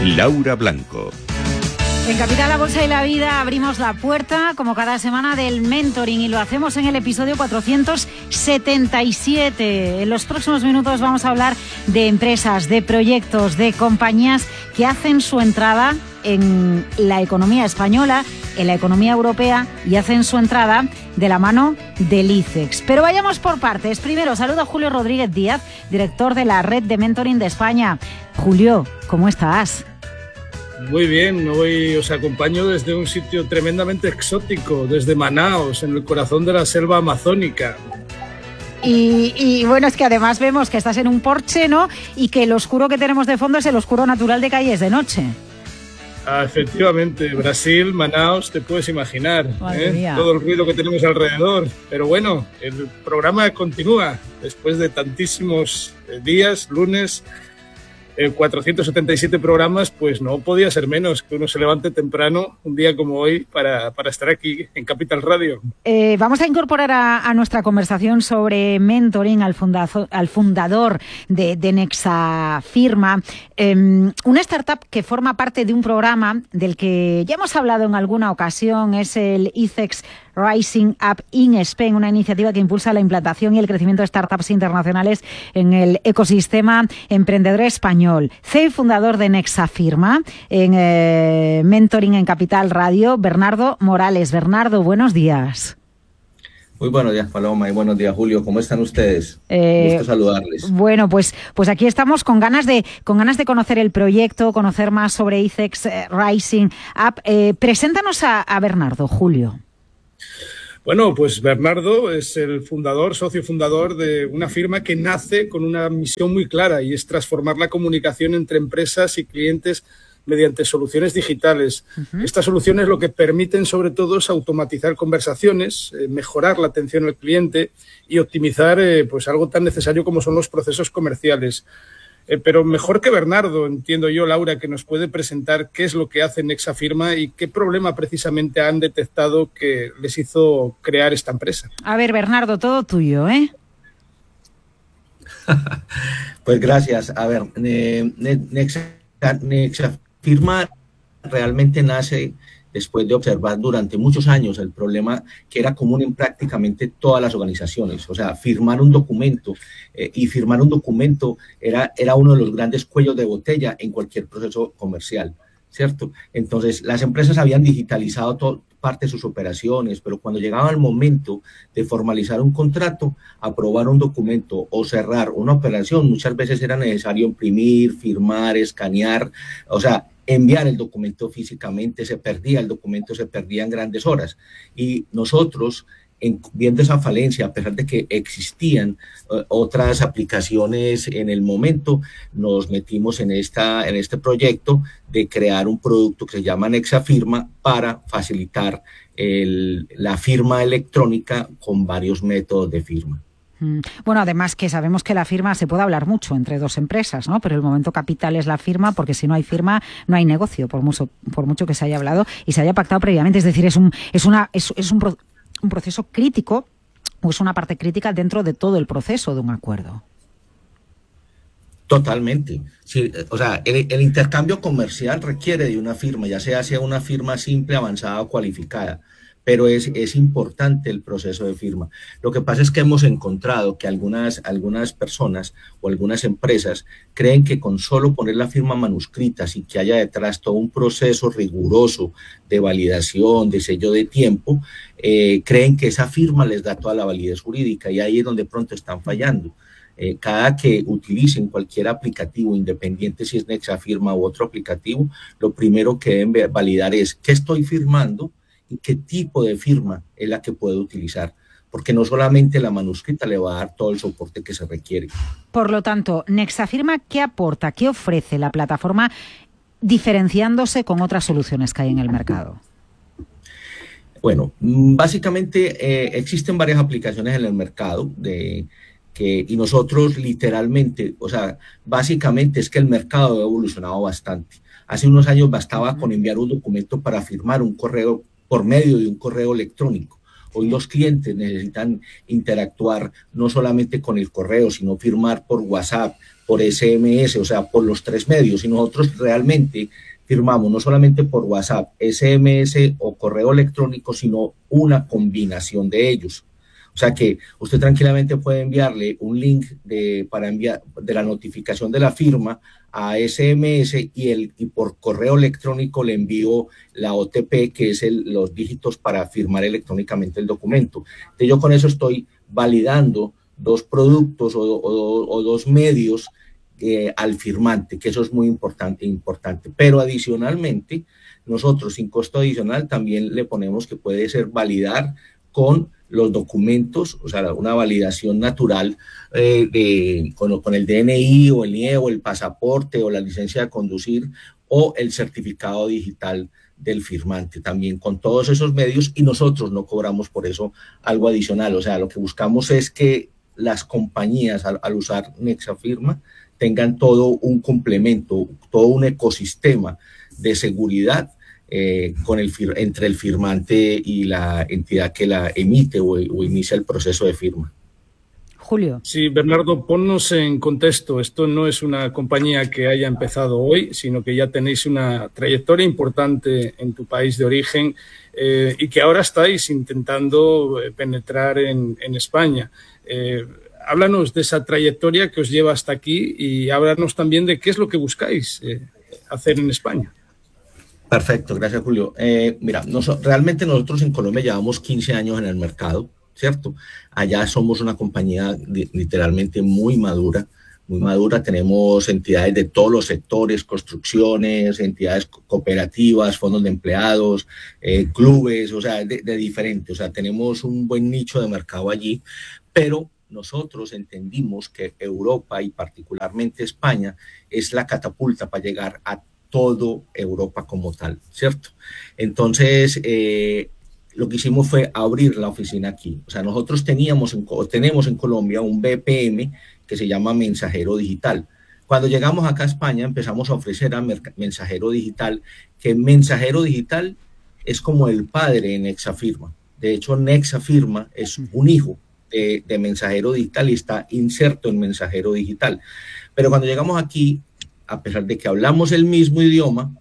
Laura Blanco. En Capital, la Bolsa y la Vida abrimos la puerta, como cada semana, del mentoring y lo hacemos en el episodio 477. En los próximos minutos vamos a hablar de empresas, de proyectos, de compañías que hacen su entrada en la economía española, en la economía europea y hacen su entrada de la mano del ICEX. Pero vayamos por partes. Primero, saludo a Julio Rodríguez Díaz, director de la Red de Mentoring de España. Julio, ¿cómo estás? Muy bien, hoy os acompaño desde un sitio tremendamente exótico, desde Manaos, en el corazón de la selva amazónica. Y bueno, es que además vemos que estás en un Porsche, ¿no? Y que el oscuro que tenemos de fondo es el oscuro natural de Calles de Noche. Efectivamente, Brasil, Manaos, te puedes imaginar, todo el ruido que tenemos alrededor. Pero bueno, el programa continúa después de tantísimos días, lunes. 477 programas, pues no podía ser menos que uno se levante temprano un día como hoy para estar aquí en Capital Radio. Vamos a incorporar a nuestra conversación sobre mentoring al fundador de Nexa Firma, una startup que forma parte de un programa del que ya hemos hablado en alguna ocasión, es el ICEX Rising Up in Spain, una iniciativa que impulsa la implantación y el crecimiento de startups internacionales en el ecosistema emprendedor español. CEO y fundador de Nexa Firma, en Mentoring en Capital Radio, Bernardo Morales. Bernardo, buenos días. Muy buenos días, Paloma, y buenos días, Julio. ¿Cómo están ustedes? Gusto saludarles. Bueno, pues aquí estamos con ganas de conocer el proyecto, conocer más sobre ICEX Rising Up. Preséntanos a Bernardo, Julio. Bueno, pues Bernardo es el socio fundador de una firma que nace con una misión muy clara y es transformar la comunicación entre empresas y clientes mediante soluciones digitales. Uh-huh. Estas soluciones lo que permiten sobre todo es automatizar conversaciones, mejorar la atención al cliente y optimizar pues algo tan necesario como son los procesos comerciales. Pero mejor que Bernardo, entiendo yo, Laura, que nos puede presentar qué es lo que hace Nexa Firma y qué problema precisamente han detectado que les hizo crear esta empresa. A ver, Bernardo, todo tuyo, ¿eh? Pues gracias. A ver, Nexa Firma realmente nace después de observar durante muchos años el problema que era común en prácticamente todas las organizaciones. O sea, firmar un documento era uno de los grandes cuellos de botella en cualquier proceso comercial, ¿cierto? Entonces, las empresas habían digitalizado parte de sus operaciones, pero cuando llegaba el momento de formalizar un contrato, aprobar un documento o cerrar una operación, muchas veces era necesario imprimir, firmar, escanear, o sea, enviar el documento físicamente, el documento se perdía en grandes horas. Y nosotros, viendo esa falencia, a pesar de que existían otras aplicaciones en el momento, nos metimos en este proyecto de crear un producto que se llama Nexa Firma para facilitar la firma electrónica con varios métodos de firma. Bueno, además que sabemos que la firma se puede hablar mucho entre dos empresas, ¿no? Pero el momento capital es la firma, porque si no hay firma no hay negocio, por mucho que se haya hablado y se haya pactado previamente. Es decir, es un proceso crítico, o es una parte crítica dentro de todo el proceso de un acuerdo. Totalmente. Sí, o sea, el intercambio comercial requiere de una firma, ya sea una firma simple, avanzada o cualificada, pero es importante el proceso de firma. Lo que pasa es que hemos encontrado que algunas personas o algunas empresas creen que con solo poner la firma manuscrita, sin que haya detrás todo un proceso riguroso de validación, de sello de tiempo, creen que esa firma les da toda la validez jurídica, y ahí es donde pronto están fallando. Cada que utilicen cualquier aplicativo, independiente si es Nexa Firma u otro aplicativo, lo primero que deben validar es qué estoy firmando y qué tipo de firma es la que puedo utilizar, porque no solamente la manuscrita le va a dar todo el soporte que se requiere. Por lo tanto, Nexa Firma, ¿qué aporta, qué ofrece la plataforma diferenciándose con otras soluciones que hay en el mercado? Bueno, básicamente existen varias aplicaciones en el mercado y nosotros literalmente, o sea, básicamente es que el mercado ha evolucionado bastante. Hace unos años bastaba con enviar un documento para firmar un correo por medio de un correo electrónico. Hoy los clientes necesitan interactuar no solamente con el correo, sino firmar por WhatsApp, por SMS, o sea, por los 3 medios, y nosotros realmente firmamos no solamente por WhatsApp, SMS o correo electrónico, sino una combinación de ellos. O sea que usted tranquilamente puede enviarle un link para enviar de la notificación de la firma a SMS y por correo electrónico le envío la OTP, que es los dígitos para firmar electrónicamente el documento. Entonces yo con eso estoy validando 2 productos o 2 medios al firmante, que eso es muy importante. Pero adicionalmente, nosotros sin costo adicional también le ponemos que puede ser validar con los documentos, o sea, una validación natural con el DNI o el NIE o el pasaporte o la licencia de conducir o el certificado digital del firmante, también con todos esos medios, y nosotros no cobramos por eso algo adicional. O sea, lo que buscamos es que las compañías al usar Nexafirma tengan todo un complemento, todo un ecosistema de seguridad entre el firmante y la entidad que la emite o inicia el proceso de firma. Julio. Sí, Bernardo, ponnos en contexto. Esto no es una compañía que haya empezado hoy, sino que ya tenéis una trayectoria importante en tu país de origen y que ahora estáis intentando penetrar en España. Háblanos de esa trayectoria que os lleva hasta aquí y háblanos también de qué es lo que buscáis hacer en España. Perfecto, gracias, Julio. Mira, realmente nosotros en Colombia llevamos 15 años en el mercado, ¿cierto? Allá somos una compañía literalmente muy madura, tenemos entidades de todos los sectores, construcciones, entidades cooperativas, fondos de empleados, clubes, o sea, de diferentes, o sea, tenemos un buen nicho de mercado allí, pero nosotros entendimos que Europa y particularmente España es la catapulta para llegar a todo Europa como tal, ¿cierto? Entonces, lo que hicimos fue abrir la oficina aquí. O sea, nosotros tenemos en Colombia un BPM que se llama Mensajero Digital. Cuando llegamos acá a España empezamos a ofrecer a Mensajero Digital, que Mensajero Digital es como el padre de Nexafirma. De hecho, Nexafirma es un hijo de Mensajero Digital y está inserto en Mensajero Digital. Pero cuando llegamos aquí, a pesar de que hablamos el mismo idioma,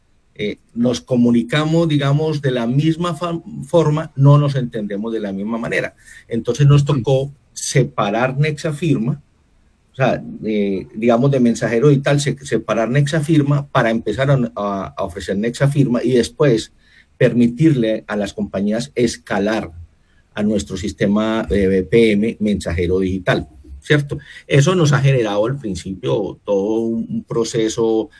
nos comunicamos, digamos, de la misma forma, no nos entendemos de la misma manera. Entonces nos tocó separar Nexafirma, o sea, digamos, de Mensajero Digital, separar Nexafirma para empezar a ofrecer Nexafirma y después permitirle a las compañías escalar a nuestro sistema de BPM Mensajero Digital, ¿cierto? Eso nos ha generado al principio todo un proceso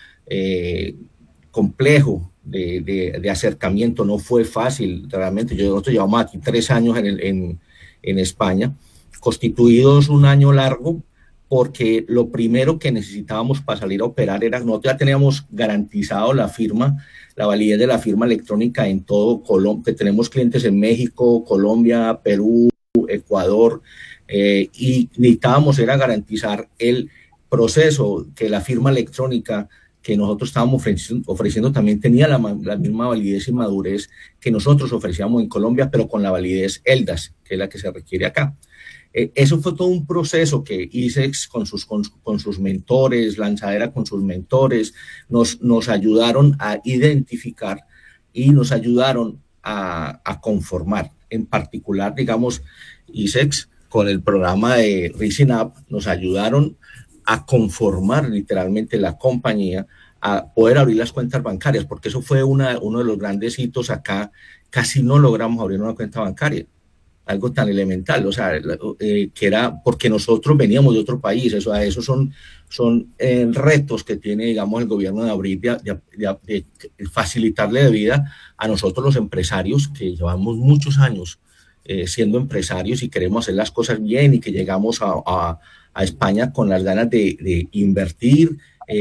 complejo de acercamiento. No fue fácil, realmente. Nosotros llevamos aquí 3 años en España, constituidos un año largo, porque lo primero que necesitábamos para salir a operar era, nosotros ya teníamos garantizado la firma, la validez de la firma electrónica en todo Colombia, que tenemos clientes en México, Colombia, Perú, Ecuador, y necesitábamos era garantizar el proceso, que la firma electrónica que nosotros estábamos ofreciendo también tenía la misma validez y madurez que nosotros ofrecíamos en Colombia, pero con la validez ELDAS, que es la que se requiere acá. Eso fue todo un proceso que ISEX con sus mentores, Lanzadera con sus mentores, nos ayudaron a identificar y nos ayudaron a conformar. En particular, digamos, ISEX con el programa de Rising Up nos ayudaron a conformar literalmente la compañía, a poder abrir las cuentas bancarias, porque eso fue uno de los grandes hitos acá. Casi no logramos abrir una cuenta bancaria, algo tan elemental, o sea, que era porque nosotros veníamos de otro país. Esos son retos que tiene, digamos, el gobierno de abrir, de facilitarle de vida a nosotros los empresarios, que llevamos muchos años siendo empresarios y queremos hacer las cosas bien y que llegamos a España con las ganas de invertir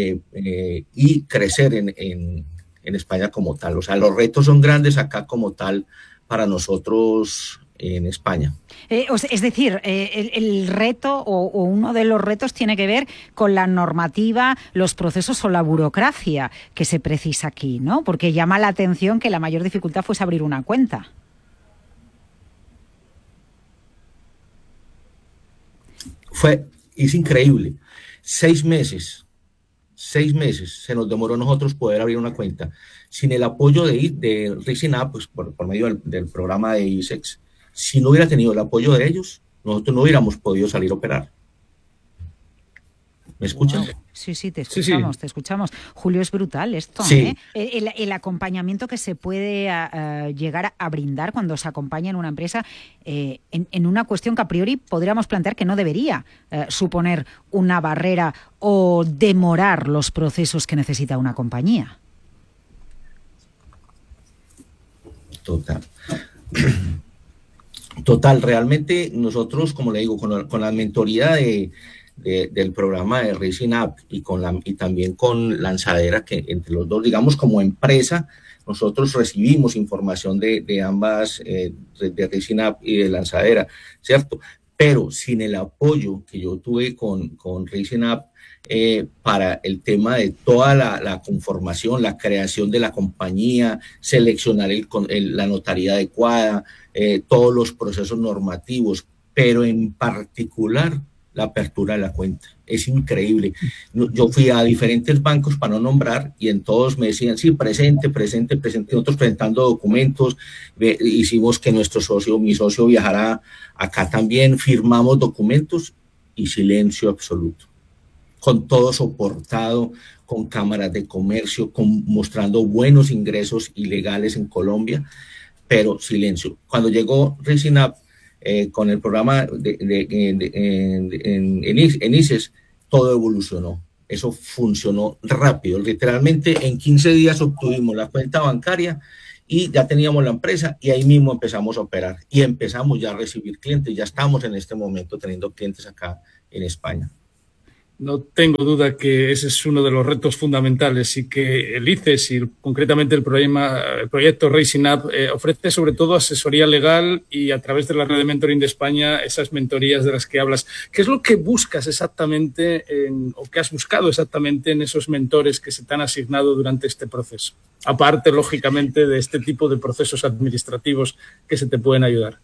y crecer en España como tal. O sea, los retos son grandes acá como tal para nosotros en España. Es decir, el reto o uno de los retos tiene que ver con la normativa, los procesos o la burocracia que se precisa aquí, ¿no? Porque llama la atención que la mayor dificultad fuese abrir una cuenta. Es increíble. 6 meses se nos demoró a nosotros poder abrir una cuenta. Sin el apoyo de Rising Up, pues por medio del programa de ISEX, si no hubiera tenido el apoyo de ellos, nosotros no hubiéramos podido salir a operar. ¿Me escuchan? Wow. Sí, te escuchamos, sí. Te escuchamos. Julio, es brutal esto, sí. El acompañamiento que se puede llegar a brindar cuando se acompaña en una empresa en una cuestión que a priori podríamos plantear que no debería suponer una barrera o demorar los procesos que necesita una compañía. Total, realmente nosotros, como le digo, con la mentoría del programa de Rising Up y también con Lanzadera, que entre los dos, digamos, como empresa, nosotros recibimos información de ambas, de Rising Up y de Lanzadera, ¿cierto? Pero sin el apoyo que yo tuve con Rising Up para el tema de toda la conformación, la creación de la compañía, seleccionar la notaría adecuada, todos los procesos normativos, pero en particular la apertura de la cuenta. Es increíble. Yo fui a diferentes bancos, para no nombrar, y en todos me decían, sí, presente. Nosotros presentando documentos, hicimos que mi socio viajara acá también, firmamos documentos y silencio absoluto. Con todo soportado, con cámaras de comercio, mostrando buenos ingresos ilegales en Colombia, pero silencio. Cuando llegó Rising Up, con el programa en ICES, todo evolucionó. Eso funcionó rápido. Literalmente en 15 días obtuvimos la cuenta bancaria y ya teníamos la empresa y ahí mismo empezamos a operar y empezamos ya a recibir clientes. Ya estamos en este momento teniendo clientes acá en España. No tengo duda que ese es uno de los retos fundamentales y que el ICES y concretamente el proyecto Rising Up ofrece sobre todo asesoría legal y a través de la red de mentoring de España esas mentorías de las que hablas. ¿Qué es lo que buscas exactamente o qué has buscado exactamente en esos mentores que se te han asignado durante este proceso? Aparte, lógicamente, de este tipo de procesos administrativos que se te pueden ayudar.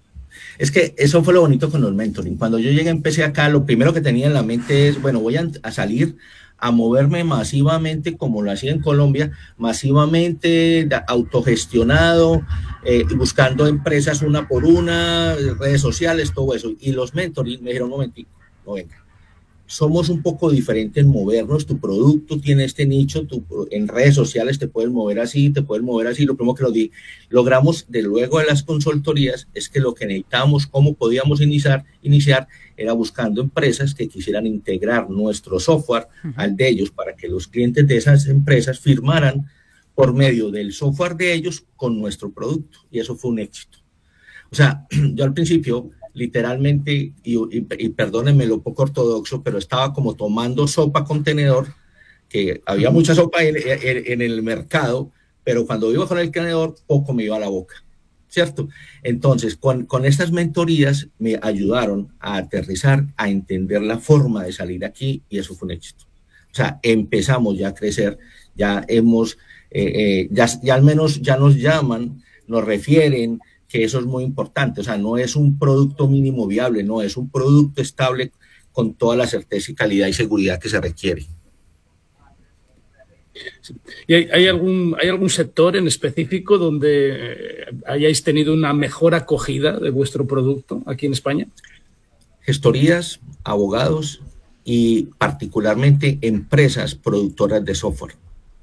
Es que eso fue lo bonito con los mentoring. Cuando yo llegué, empecé acá, lo primero que tenía en la mente es, bueno, voy a salir a moverme masivamente, como lo hacía en Colombia, masivamente, autogestionado, buscando empresas una por una, redes sociales, todo eso. Y los mentoring me dijeron, un momentico, no venga. Somos un poco diferentes en movernos, tu producto tiene este nicho, en redes sociales te puedes mover así, lo primero que logramos de luego de las consultorías es que lo que necesitábamos, cómo podíamos iniciar era buscando empresas que quisieran integrar nuestro software al de ellos para que los clientes de esas empresas firmaran por medio del software de ellos con nuestro producto y eso fue un éxito. O sea, yo al principio literalmente, y perdónenme lo poco ortodoxo, pero estaba como tomando sopa con tenedor, que había mucha sopa en el mercado, pero cuando iba con el tenedor, poco me iba a la boca, ¿cierto? Entonces, con estas mentorías me ayudaron a aterrizar, a entender la forma de salir aquí, y eso fue un éxito. O sea, empezamos ya a crecer, ya hemos, ya al menos ya nos llaman, nos refieren, que eso es muy importante, o sea, no es un producto mínimo viable, no, es un producto estable con toda la certeza y calidad y seguridad que se requiere. Sí. ¿Y hay algún sector en específico donde hayáis tenido una mejor acogida de vuestro producto aquí en España? Gestorías, abogados y particularmente empresas productoras de software.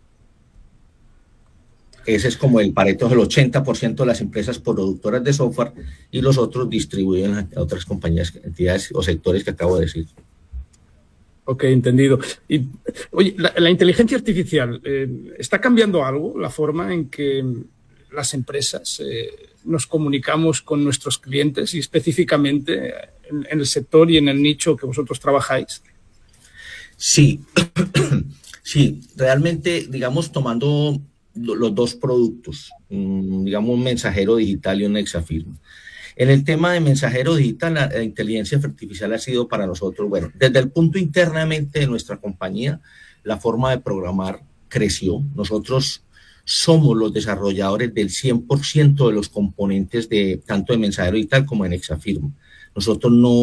Ese es como el Pareto, del 80% de las empresas productoras de software y los otros distribuyen a otras compañías, entidades o sectores que acabo de decir. Ok, entendido. Y, oye, la inteligencia artificial, ¿está cambiando algo la forma en que las empresas nos comunicamos con nuestros clientes y específicamente en el sector y en el nicho que vosotros trabajáis? Sí, sí, realmente, digamos, tomando los dos productos, digamos un mensajero digital y un Nexafirma. En el tema de mensajero digital, la inteligencia artificial ha sido para nosotros, bueno, desde el punto internamente de nuestra compañía, la forma de programar creció. Nosotros somos los desarrolladores del 100% de los componentes de tanto de mensajero digital como de Nexafirma. Nosotros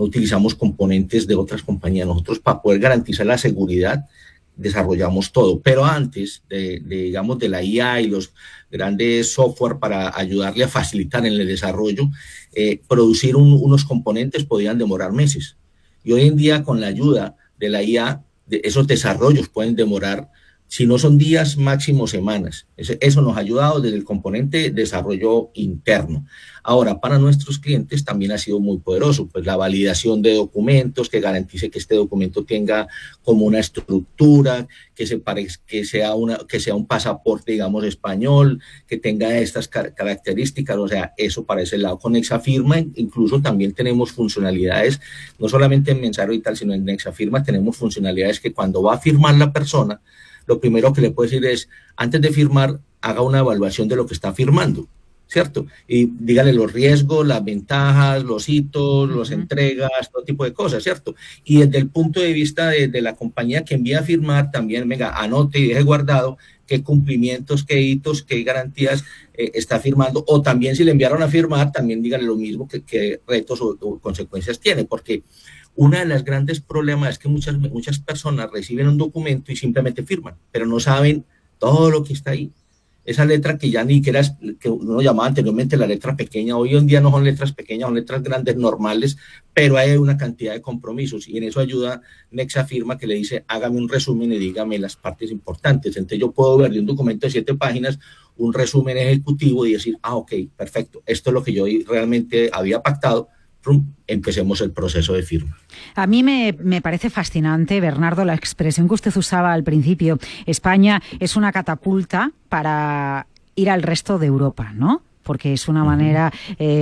no utilizamos componentes de otras compañías. Nosotros, para poder garantizar la seguridad, desarrollamos todo, pero antes digamos, de la IA y los grandes software para ayudarle a facilitar en el desarrollo, producir unos componentes podían demorar meses. Y hoy en día, con la ayuda de la IA, esos desarrollos pueden demorar, si no son días, máximo semanas. Eso nos ha ayudado desde el componente de desarrollo interno. Ahora, para nuestros clientes también ha sido muy poderoso, pues la validación de documentos, que garantice que este documento tenga como una estructura, que sea un pasaporte, digamos, español, que tenga estas características, o sea, eso para ese lado. Con Nexafirma incluso también tenemos funcionalidades, no solamente en Mensaro y tal, sino en Nexafirma tenemos funcionalidades que cuando va a firmar la persona, lo primero que le puedo decir es, antes de firmar, haga una evaluación de lo que está firmando, ¿cierto? Y dígale los riesgos, las ventajas, los hitos, las entregas, todo tipo de cosas, ¿cierto? Y desde el punto de vista de la compañía que envía a firmar, también, venga, anote y deje guardado qué cumplimientos, qué hitos, qué garantías está firmando, o también si le enviaron a firmar, también dígale lo mismo, qué retos o consecuencias tiene, porque uno de los grandes problemas es que muchas personas reciben un documento y simplemente firman, pero no saben todo lo que está ahí. Esa letra que ya ni siquiera que uno llamaba anteriormente la letra pequeña, hoy en día no son letras pequeñas, son letras grandes normales, pero hay una cantidad de compromisos y en eso ayuda Nexafirma, que le dice, hágame un resumen y dígame las partes importantes. Entonces yo puedo ver de un documento de 7 páginas un resumen ejecutivo y decir, ok, perfecto, esto es lo que yo realmente había pactado, empecemos el proceso de firma. A mí me parece fascinante, Bernardo, la expresión que usted usaba al principio. España es una catapulta para ir al resto de Europa, ¿no? Porque es una manera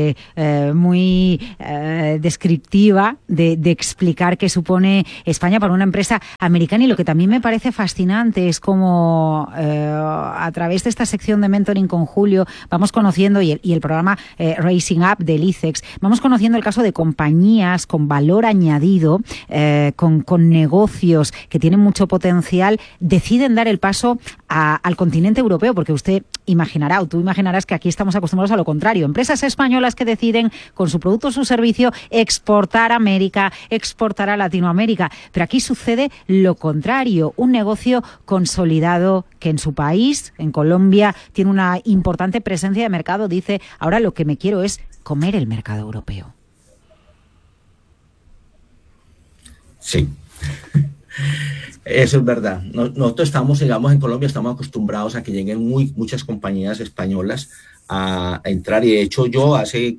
muy descriptiva de explicar qué supone España para una empresa americana. Y lo que también me parece fascinante es cómo a través de esta sección de mentoring con Julio vamos conociendo, y el programa Raising Up del ICEX, vamos conociendo el caso de compañías con valor añadido, con negocios que tienen mucho potencial, deciden dar el paso al continente europeo, porque usted imaginará, o tú imaginarás, que aquí estamos acostumbrados a lo contrario. Empresas españolas que deciden, con su producto o su servicio, exportar a América, exportar a Latinoamérica. Pero aquí sucede lo contrario. Un negocio consolidado que en su país, en Colombia, tiene una importante presencia de mercado, dice, ahora lo que me quiero es comer el mercado europeo. Sí. Eso es verdad. Nosotros estamos, digamos, en Colombia estamos acostumbrados a que lleguen muchas compañías españolas a entrar, y de hecho yo hace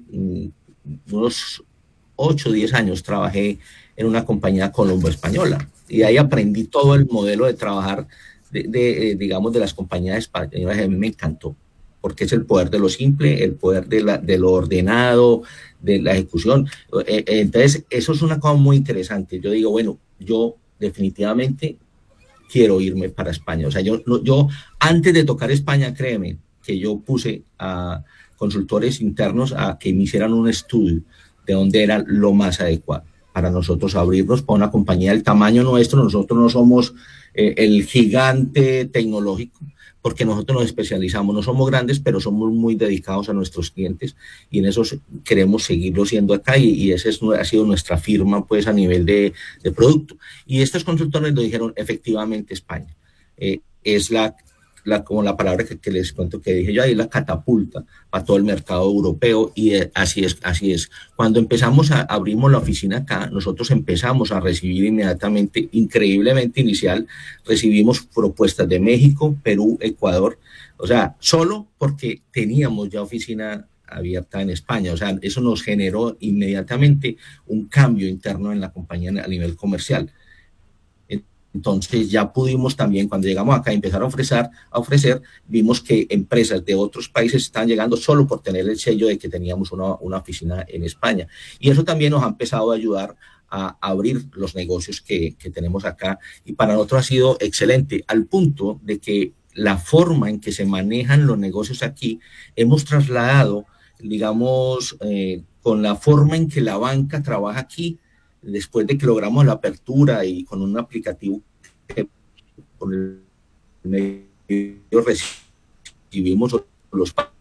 unos 8 o 10 años trabajé en una compañía colombo-española y ahí aprendí todo el modelo de trabajar digamos, de las compañías españolas. A mí me encantó, porque es el poder de lo simple, el poder de lo ordenado, de la ejecución. Entonces, eso es una cosa muy interesante. Yo digo, bueno, yo definitivamente quiero irme para España. O sea, yo antes de tocar España, créeme, que yo puse a consultores internos a que me hicieran un estudio de dónde era lo más adecuado para nosotros abrirnos para una compañía del tamaño nuestro. Nosotros no somos el gigante tecnológico, porque nosotros nos especializamos, no somos grandes, pero somos muy dedicados a nuestros clientes y en eso queremos seguirlo siendo acá, y esa ha sido nuestra firma, pues, a nivel de producto. Y estos consultores nos dijeron, efectivamente, España es como la palabra que les cuento que dije yo ahí, la catapulta para todo el mercado europeo, y así es. Cuando abrimos la oficina acá, nosotros empezamos a recibir inmediatamente, increíblemente inicial, recibimos propuestas de México, Perú, Ecuador, o sea, solo porque teníamos ya oficina abierta en España. O sea, eso nos generó inmediatamente un cambio interno en la compañía a nivel comercial. Entonces ya pudimos también, cuando llegamos acá, empezar a ofrecer, vimos que empresas de otros países están llegando solo por tener el sello de que teníamos una oficina en España. Y eso también nos ha empezado a ayudar a abrir los negocios que tenemos acá. Y para nosotros ha sido excelente, al punto de que la forma en que se manejan los negocios aquí, hemos trasladado, digamos, con la forma en que la banca trabaja aquí, después de que logramos la apertura y con un aplicativo que por el medio recibimos los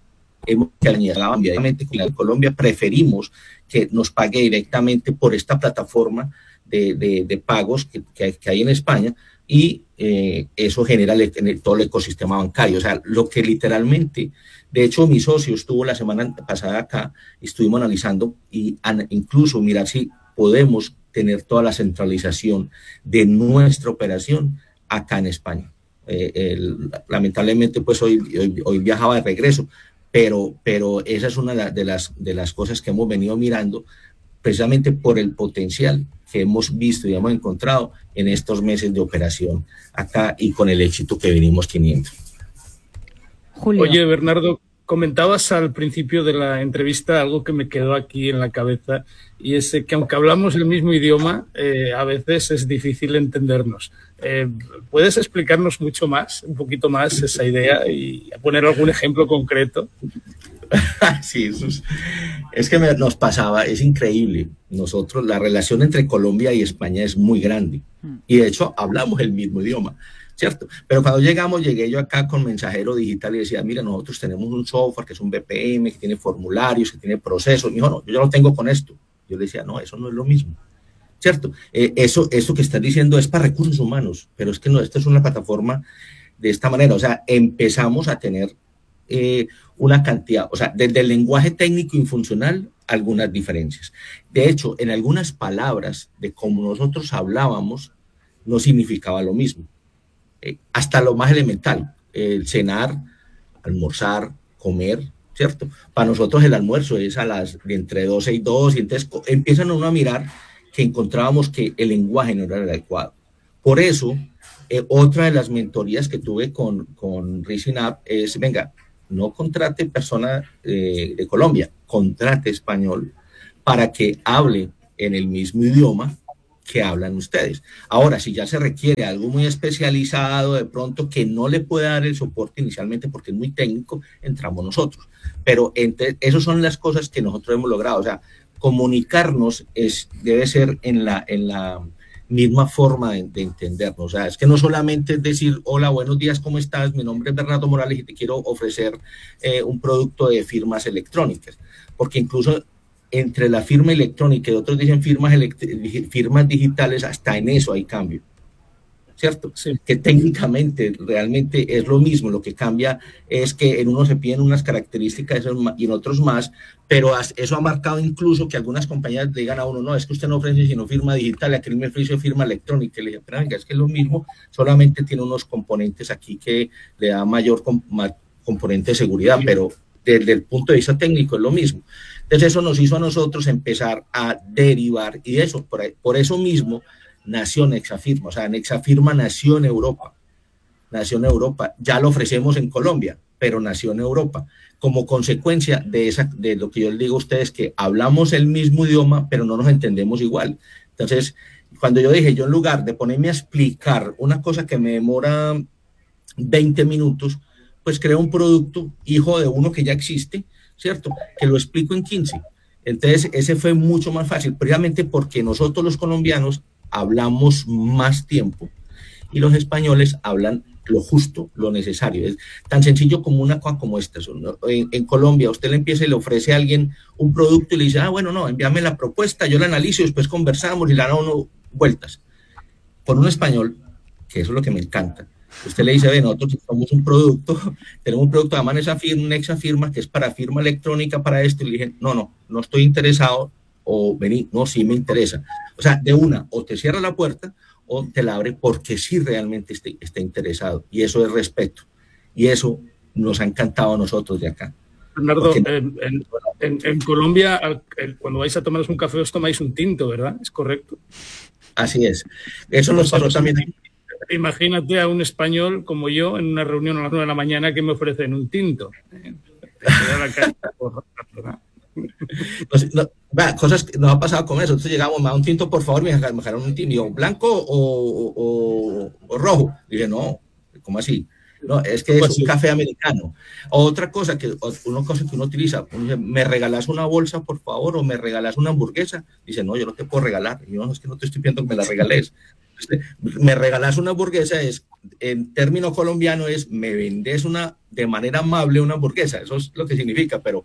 hemos que obviamente con la de Colombia preferimos que nos pague directamente por esta plataforma de pagos que hay en España, y eso genera todo el ecosistema bancario. O sea, lo que literalmente, de hecho, mi socio estuvo la semana pasada acá, estuvimos analizando y incluso mirar si podemos tener toda la centralización de nuestra operación acá en España. Lamentablemente, pues hoy viajaba de regreso, pero esa es una de las cosas que hemos venido mirando, precisamente por el potencial que hemos visto y hemos encontrado en estos meses de operación acá y con el éxito que venimos teniendo. Julio. Oye, Bernardo, comentabas al principio de la entrevista algo que me quedó aquí en la cabeza, y es que aunque hablamos el mismo idioma, a veces es difícil entendernos. ¿Puedes explicarnos un poquito más esa idea y poner algún ejemplo concreto? Sí, es que nos pasaba, es increíble. Nosotros, la relación entre Colombia y España es muy grande y de hecho hablamos el mismo idioma, ¿cierto? Pero cuando llegué yo acá con Mensajero Digital y decía, mira, nosotros tenemos un software que es un BPM, que tiene formularios, que tiene procesos. Me dijo, no, yo ya lo tengo con esto. Yo le decía, no, eso no es lo mismo, ¿cierto? Eso que estás diciendo es para recursos humanos, pero es que no, esto es una plataforma de esta manera. O sea, empezamos a tener una cantidad, o sea, desde el lenguaje técnico y funcional, algunas diferencias. De hecho, en algunas palabras de cómo nosotros hablábamos, no significaba lo mismo. Hasta lo más elemental, el cenar, almorzar, comer, ¿cierto? Para nosotros el almuerzo es de entre 12 y 2, y entonces empiezan uno a mirar que encontrábamos que el lenguaje no era el adecuado. Por eso, otra de las mentorías que tuve con Rising Up es, venga, no contrate persona de Colombia, contrate español para que hable en el mismo idioma que hablan ustedes. Ahora, si ya se requiere algo muy especializado, de pronto que no le pueda dar el soporte inicialmente porque es muy técnico, entramos nosotros. Pero esas son las cosas que nosotros hemos logrado. O sea, comunicarnos debe ser en la misma forma de entendernos. O sea, es que no solamente es decir, hola, buenos días, ¿cómo estás? Mi nombre es Bernardo Morales y te quiero ofrecer un producto de firmas electrónicas. Porque incluso entre la firma electrónica y otros dicen firmas digitales, hasta en eso hay cambio, ¿cierto? Sí. Que técnicamente realmente es lo mismo, lo que cambia es que en uno se piden unas características y en otros más, pero eso ha marcado incluso que algunas compañías le digan a uno, no, es que usted no ofrece sino firma digital, aquí me ofrece firma electrónica. Y le dije, pero venga, es que es lo mismo, solamente tiene unos componentes aquí que le da mayor componente de seguridad, pero desde el punto de vista técnico es lo mismo. Entonces eso nos hizo a nosotros empezar a derivar, y eso, por eso mismo nació Nexafirma. O sea, Nexafirma nació en Europa, ya lo ofrecemos en Colombia, pero nació en Europa, como consecuencia de lo que yo les digo a ustedes, que hablamos el mismo idioma, pero no nos entendemos igual. Entonces, cuando yo dije, yo en lugar de ponerme a explicar una cosa que me demora 20 minutos, pues creo un producto hijo de uno que ya existe, ¿cierto? Que lo explico en 15. Entonces, ese fue mucho más fácil, precisamente porque nosotros los colombianos hablamos más tiempo y los españoles hablan lo justo, lo necesario. Es tan sencillo como una cosa como esta. En Colombia, usted le empieza y le ofrece a alguien un producto y le dice, bueno, no, envíame la propuesta, yo la analizo y después conversamos y le dan a uno vueltas. Por un español, que eso es lo que me encanta, usted le dice, nosotros somos un producto, tenemos un producto de Nexafirma, que es para firma electrónica, para esto, y le dije, no estoy interesado, o vení, no, sí me interesa. O sea, de una, o te cierra la puerta, o te la abre porque sí realmente está interesado, y eso es respeto, y eso nos ha encantado a nosotros de acá. Bernardo, en Colombia, cuando vais a tomaros un café, os tomáis un tinto, ¿verdad? ¿Es correcto? Así es. Eso nos pasó también aquí. Imagínate a un español como yo en una reunión a las 9 de la mañana que me ofrecen un tinto. Cosas que nos ha pasado con eso. Entonces llegamos, me da un tinto, por favor, me dejaron un tinto. Digo, ¿blanco o rojo? Dije, no, ¿cómo así? No, es que es un café americano. Otra cosa que uno utiliza, uno dice, ¿me regalas una bolsa, por favor? ¿O me regalas una hamburguesa? Dice, no, yo no te puedo regalar. Y yo, no, es que no te estoy pidiendo que me la regales. Me regalas una hamburguesa, es, en término colombiano es, me vendes de manera amable una hamburguesa, eso es lo que significa, pero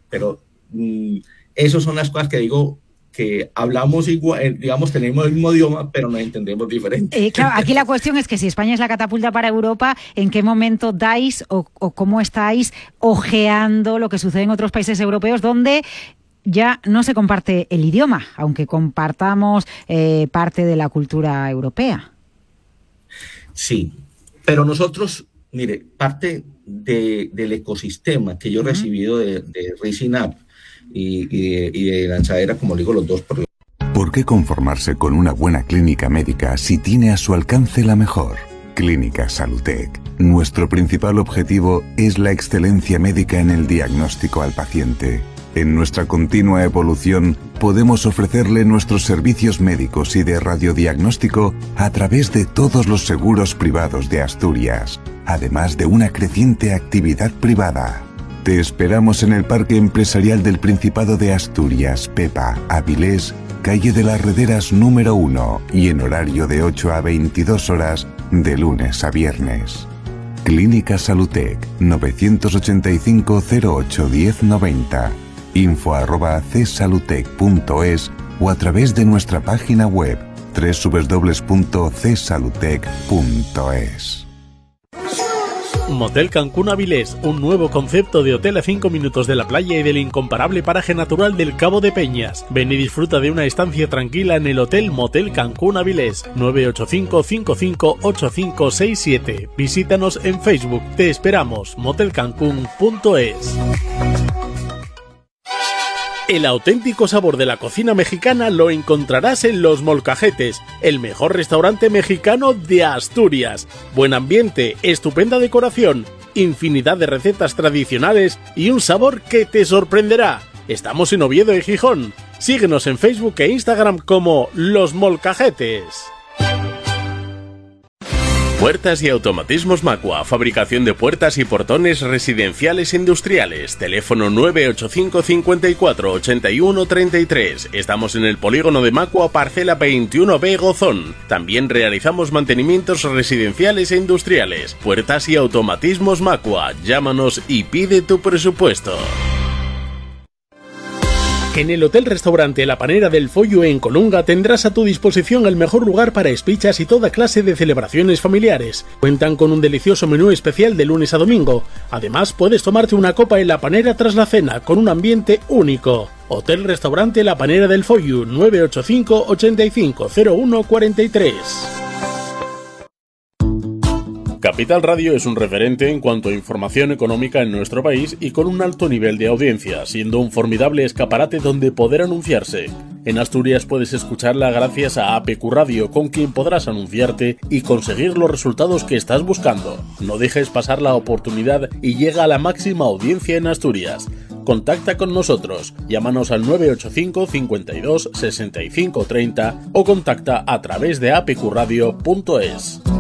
esas son las cosas que digo, que hablamos igual, digamos, tenemos el mismo idioma, pero nos entendemos diferente. Claro, aquí la cuestión es que si España es la catapulta para Europa, ¿en qué momento dais o cómo estáis ojeando lo que sucede en otros países europeos donde ya no se comparte el idioma, aunque compartamos parte de la cultura europea? Sí, pero nosotros, mire, parte del ecosistema que yo he recibido de Rising Up y de Lanzadera, como digo, los dos. ¿Por qué conformarse con una buena clínica médica si tiene a su alcance la mejor? Clínica Salutec. Nuestro principal objetivo es la excelencia médica en el diagnóstico al paciente. En nuestra continua evolución, podemos ofrecerle nuestros servicios médicos y de radiodiagnóstico a través de todos los seguros privados de Asturias, además de una creciente actividad privada. Te esperamos en el Parque Empresarial del Principado de Asturias, Pepa, Avilés, calle de las Rederas número 1 y en horario de 8 a 22 horas de lunes a viernes. Clínica Salutec, 985 08 1090, info@csalutec.es o a través de nuestra página web www.csalutec.es. Motel Cancún Avilés, un nuevo concepto de hotel a 5 minutos de la playa y del incomparable paraje natural del Cabo de Peñas. Ven y disfruta de una estancia tranquila en el Hotel Motel Cancún Avilés, 985 55 8567. Visítanos en Facebook. Te esperamos. motelcancún.es. El auténtico sabor de la cocina mexicana lo encontrarás en Los Molcajetes, el mejor restaurante mexicano de Asturias. Buen ambiente, estupenda decoración, infinidad de recetas tradicionales y un sabor que te sorprenderá. Estamos en Oviedo y Gijón. Síguenos en Facebook e Instagram como Los Molcajetes. Puertas y automatismos Macua, fabricación de puertas y portones residenciales e industriales. Teléfono 985 54 81 33. Estamos en el polígono de Macua, parcela 21B Gozón. También realizamos mantenimientos residenciales e industriales. Puertas y automatismos Macua. Llámanos y pide tu presupuesto. En el Hotel Restaurante La Panera del Follo en Colunga tendrás a tu disposición el mejor lugar para espichas y toda clase de celebraciones familiares. Cuentan con un delicioso menú especial de lunes a domingo. Además, puedes tomarte una copa en La Panera tras la cena, con un ambiente único. Hotel Restaurante La Panera del Follo, 985 85 01 43. Capital Radio es un referente en cuanto a información económica en nuestro país y con un alto nivel de audiencia, siendo un formidable escaparate donde poder anunciarse. En Asturias puedes escucharla gracias a APQ Radio, con quien podrás anunciarte y conseguir los resultados que estás buscando. No dejes pasar la oportunidad y llega a la máxima audiencia en Asturias. Contacta con nosotros, llámanos al 985 52 65 30 o contacta a través de apqradio.es.